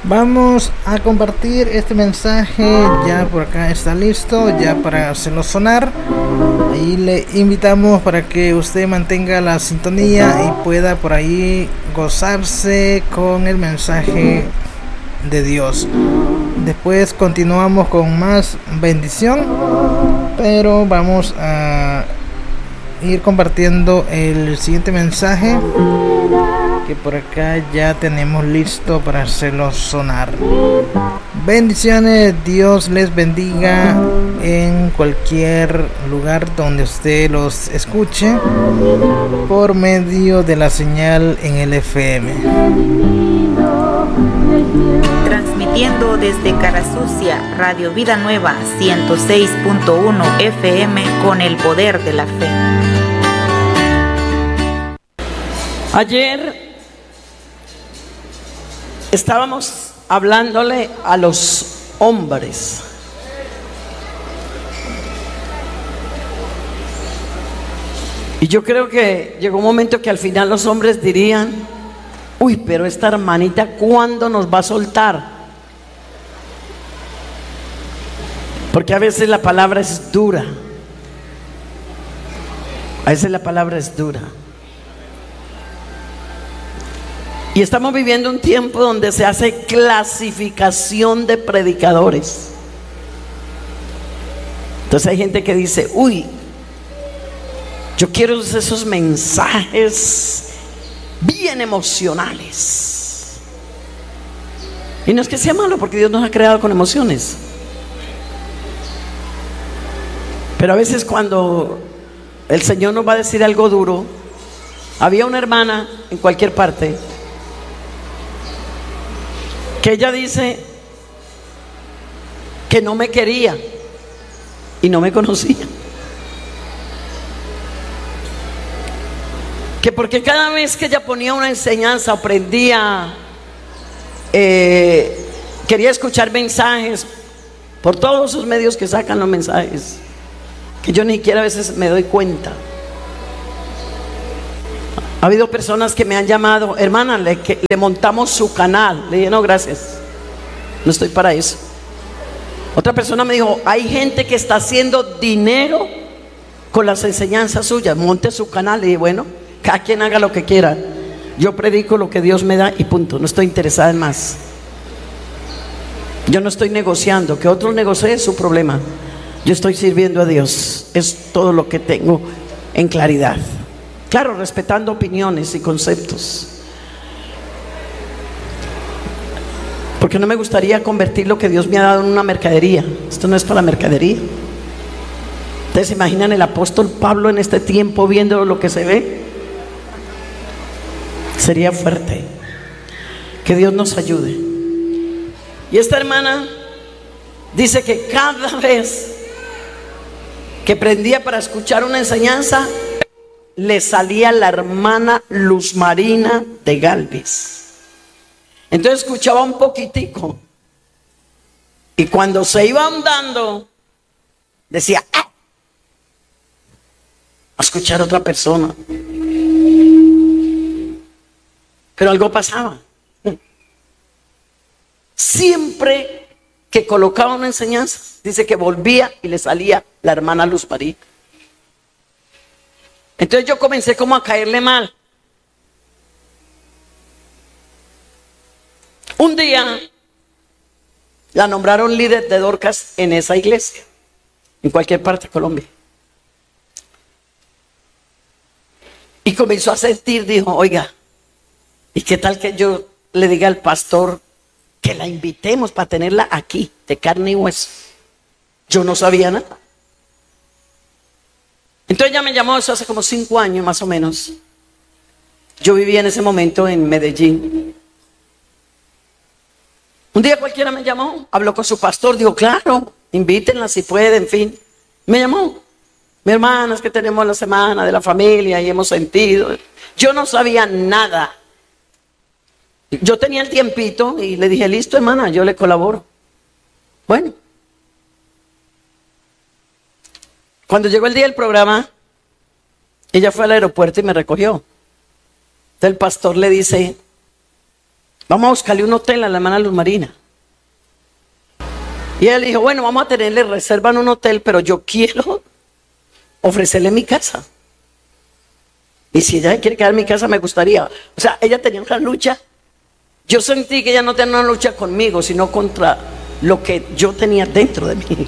Vamos a compartir este mensaje, ya por acá está listo, ya para hacerlo sonar. Ahí le invitamos para que usted mantenga la sintonía y pueda por ahí gozarse con el mensaje de Dios. Después continuamos con más bendición, pero vamos a ir compartiendo el siguiente mensaje que por acá ya tenemos listo para hacerlo sonar. Bendiciones, Dios les bendiga en cualquier lugar donde usted los escuche por medio de la señal en el FM. Transmitiendo desde Carasucia, Radio Vida Nueva 106.1 FM con el poder de la fe. Ayer estábamos hablándole a los hombres. Y yo creo que llegó un momento que al final los hombres dirían: uy, pero esta hermanita, ¿cuándo nos va a soltar? Porque a veces la palabra es dura. A veces la palabra es dura. Y estamos viviendo un tiempo donde se hace clasificación de predicadores. Entonces hay gente que dice: uy, yo quiero esos mensajes bien emocionales. Y no es que sea malo, porque Dios nos ha creado con emociones. Pero a veces cuando el Señor nos va a decir algo duro. Había una hermana en cualquier parte que ella dice que no me quería y no me conocía, que porque cada vez que ella ponía una enseñanza, aprendía, quería escuchar mensajes por todos esos medios que sacan los mensajes, que yo ni siquiera a veces me doy cuenta. Ha habido personas que me han llamado: hermana, le montamos su canal. Le dije: no, gracias, no estoy para eso. Otra persona me dijo: hay gente que está haciendo dinero con las enseñanzas suyas, monte su canal. Le dije: bueno, cada quien haga lo que quiera. Yo predico lo que Dios me da y punto. No estoy interesada en más. Yo no estoy negociando. Que otro negocie es su problema. Yo estoy sirviendo a Dios. Es todo lo que tengo en claridad. Claro, respetando opiniones y conceptos. Porque no me gustaría convertir lo que Dios me ha dado en una mercadería. Esto no es para mercadería. ¿Ustedes se imaginan el apóstol Pablo en este tiempo viendo lo que se ve? Sería fuerte. Que Dios nos ayude. Y esta hermana dice que cada vez que prendía para escuchar una enseñanza, le salía la hermana Luz Marina de Galvez. Entonces escuchaba un poquitico, y cuando se iba ahondando decía: ¡ah! A escuchar a otra persona. Pero algo pasaba. Siempre que colocaba una enseñanza, dice que volvía y le salía la hermana Luz Marina. Entonces yo comencé como a caerle mal. Un día la nombraron líder de Dorcas en esa iglesia, en cualquier parte de Colombia. Y comenzó a sentir, dijo: oiga, ¿y qué tal que yo le diga al pastor que la invitemos para tenerla aquí, de carne y hueso? Yo no sabía nada. Entonces ella me llamó, eso hace como 5 años más o menos. Yo vivía en ese momento en Medellín. Un día cualquiera me llamó, habló con su pastor, dijo: claro, invítenla si puede, en fin. Me llamó: mi hermana, es que tenemos la semana de la familia y hemos sentido. Yo no sabía nada. Yo tenía el tiempito y le dije: listo, hermana, yo le colaboro. Bueno. Cuando llegó el día del programa, ella fue al aeropuerto y me recogió. Entonces el pastor le dice: vamos a buscarle un hotel a la hermana Luz Marina. Y ella le dijo, bueno, vamos a tenerle reserva en un hotel, pero yo quiero ofrecerle mi casa. Y si ella quiere quedar en mi casa, me gustaría. O sea, ella tenía una lucha. Yo sentí que ella no tenía una lucha conmigo, sino contra lo que yo tenía dentro de mí.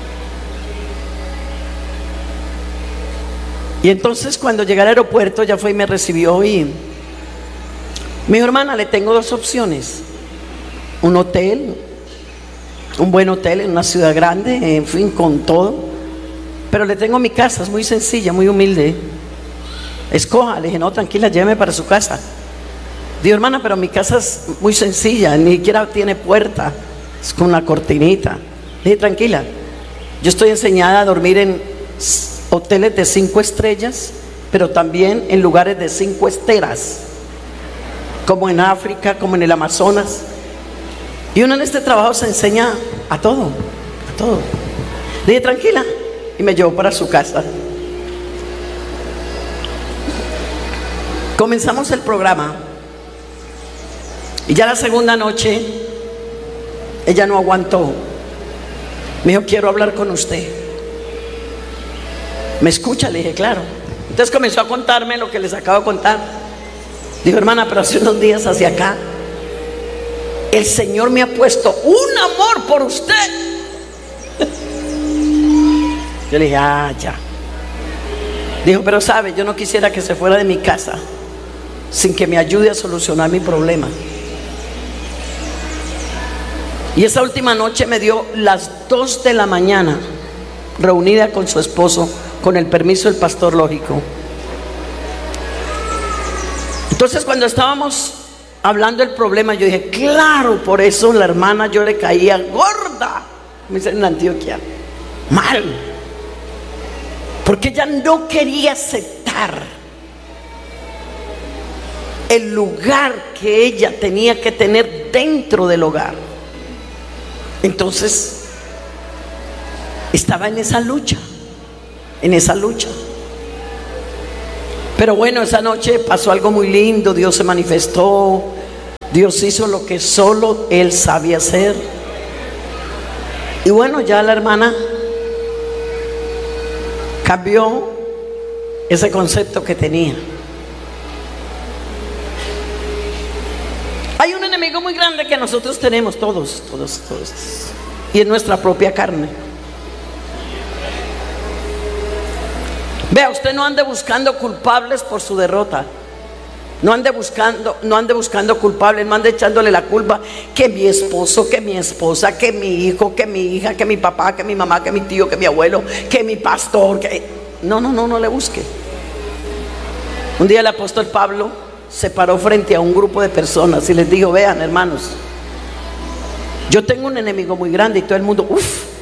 Y entonces cuando llegué al aeropuerto, ella fue y me recibió y me dijo, hermana, le tengo dos opciones. Un hotel, un buen hotel en una ciudad grande, en fin, con todo. Pero le tengo mi casa, es muy sencilla, muy humilde. Escoja. Le dije, no, tranquila, lléveme para su casa. Dijo, hermana, pero mi casa es muy sencilla, ni siquiera tiene puerta, es con una cortinita. Le dije, tranquila, yo estoy enseñada a dormir en hoteles de 5 estrellas, pero también en lugares de 5 esteras, como en África, como en el Amazonas. Y uno en este trabajo se enseña a todo, a todo. Le dije, tranquila, y me llevó para su casa. Comenzamos el programa y ya la segunda noche ella no aguantó. Me dijo, quiero hablar con usted. ¿Me escucha? Le dije, claro. Entonces comenzó a contarme lo que les acabo de contar. Dijo, hermana, pero hace unos días hacia acá el Señor me ha puesto un amor por usted. Yo le dije, ya. Dijo, pero sabe, yo no quisiera que se fuera de mi casa sin que me ayude a solucionar mi problema. Y esa última noche me dio las 2 de la mañana, reunida con su esposo, con el permiso del pastor, lógico. Entonces cuando estábamos hablando del problema, yo dije, claro, por eso la hermana yo le caía gorda, me dicen en Antioquia, mal, porque ella no quería aceptar el lugar que ella tenía que tener dentro del hogar. Entonces estaba en esa lucha, en esa lucha. Pero bueno, esa noche pasó algo muy lindo. Dios se manifestó, Dios hizo lo que solo Él sabía hacer. Y bueno, ya la hermana cambió ese concepto que tenía. Hay un enemigo muy grande que nosotros tenemos todos, y es nuestra propia carne. Vea, usted no ande buscando culpables por su derrota. No ande buscando culpables, no ande echándole la culpa que mi esposo, que mi esposa, que mi hijo, que mi hija, que mi papá, que mi mamá, que mi tío, que mi abuelo, que mi pastor, que... No le busque. Un día el apóstol Pablo se paró frente a un grupo de personas y les dijo, vean, hermanos, yo tengo un enemigo muy grande. Y todo el mundo,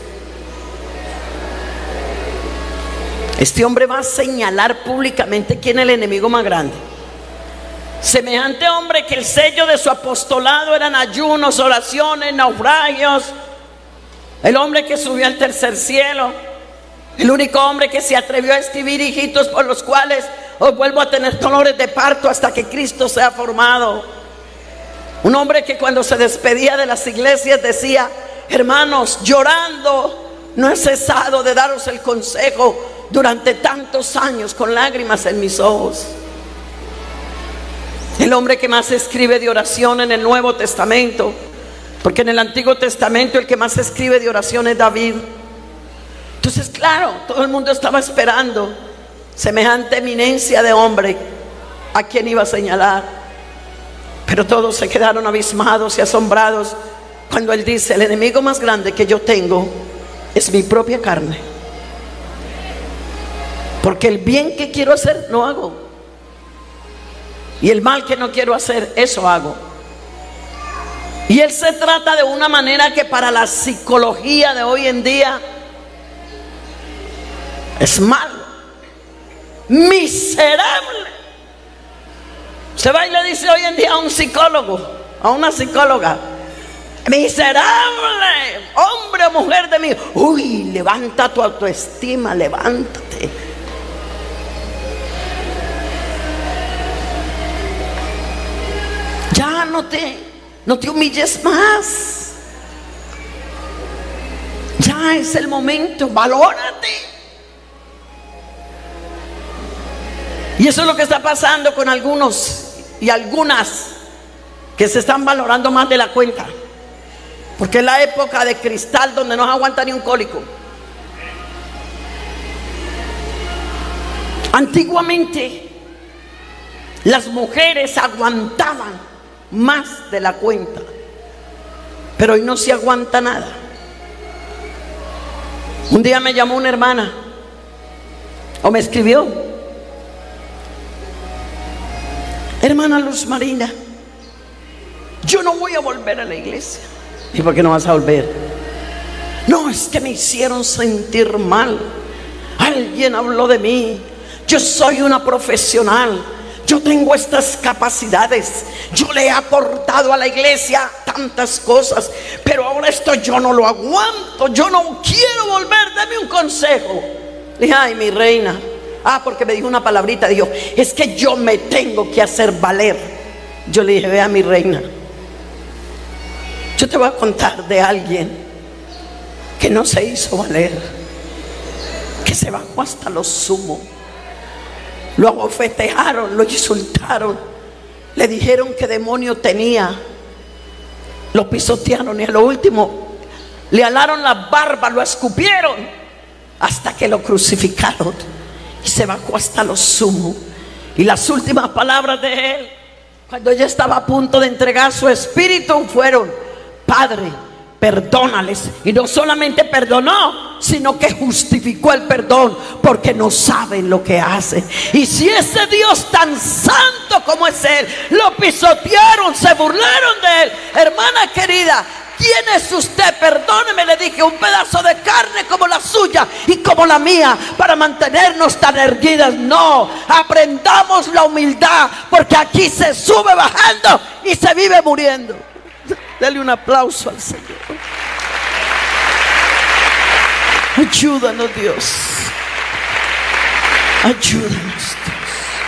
este hombre va a señalar públicamente quién es el enemigo más grande. Semejante hombre que el sello de su apostolado eran ayunos, oraciones, naufragios. El hombre que subió al tercer cielo. El único hombre que se atrevió a escribir hijitos por los cuales os vuelvo a tener dolores de parto hasta que Cristo sea formado. Un hombre que cuando se despedía de las iglesias decía, hermanos, llorando no he cesado de daros el consejo durante tantos años con lágrimas en mis ojos. El hombre que más escribe de oración en el Nuevo Testamento, porque en el Antiguo Testamento el que más escribe de oración es David. Entonces, claro, todo el mundo estaba esperando semejante eminencia de hombre a quien iba a señalar. Pero todos se quedaron abismados y asombrados cuando él dice, el enemigo más grande que yo tengo es mi propia carne, porque el bien que quiero hacer no hago, y el mal que no quiero hacer, eso hago. Y él se trata de una manera que para la psicología de hoy en día es malo, miserable. Se va y le dice hoy en día a un psicólogo, a una psicóloga, miserable, hombre o mujer de mí. Uy, levanta tu autoestima, levántate. Ya no te humilles más. Ya es el momento, valórate. Y eso es lo que está pasando con algunos y algunas que se están valorando más de la cuenta, porque es la época de cristal donde no aguanta ni un cólico. Antiguamente las mujeres aguantaban más de la cuenta, pero hoy no se aguanta nada. Un día me llamó una hermana o me escribió: hermana Luz Marina, yo no voy a volver a la iglesia. ¿Y por qué no vas a volver? No, es que me hicieron sentir mal. Alguien habló de mí. Yo soy una profesional. Yo tengo estas capacidades. Yo le he aportado a la iglesia tantas cosas, pero ahora esto yo no lo aguanto. Yo no quiero volver. Dame un consejo. Le dije: ay, mi reina. Porque me dijo una palabrita. Dijo: es que yo me tengo que hacer valer. Yo le dije: vea, mi reina, yo te voy a contar de alguien que no se hizo valer, que se bajó hasta lo sumo. Lo abofetearon, lo insultaron, le dijeron que demonio tenía, lo pisotearon y a lo último le alaron la barba, lo escupieron hasta que lo crucificaron. Y se bajó hasta lo sumo. Y las últimas palabras de él, cuando ella estaba a punto de entregar su espíritu, fueron: Padre, perdónales. Y no solamente perdonó, sino que justificó el perdón, porque no saben lo que hacen. Y si ese Dios tan santo como es él, lo pisotearon, se burlaron de él, hermana querida, ¿quién es usted? Perdóneme, le dije, un pedazo de carne como la suya y como la mía para mantenernos tan erguidas. No, aprendamos la humildad, porque aquí se sube bajando y se vive muriendo. Dale un aplauso al Señor. Ayúdanos, Dios. Ayúdanos, Dios.